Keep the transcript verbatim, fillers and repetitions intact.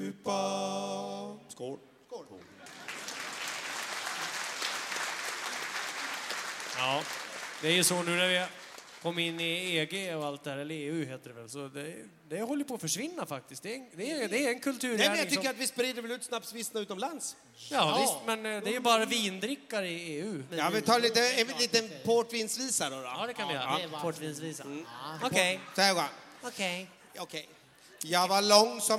djupa. Skål. Skål. Ja, det är ju så nu när vi kom in i E G och allt det här, eller E U heter det väl, så det, det håller på att försvinna faktiskt. Det är, det är, det är en kulturgärning. Nej, men jag tycker som... att vi sprider väl ut snapsvissna utomlands. Ja, Ja, visst, men det är ju bara vindrickare i E U. Ja, vi tar lite, en liten portvinsvisa då. då. Ja, det kan vi Ja, göra. det var- Portvinsvisa. Mm. Okej, Så här går okej. Okej. Jag var lång som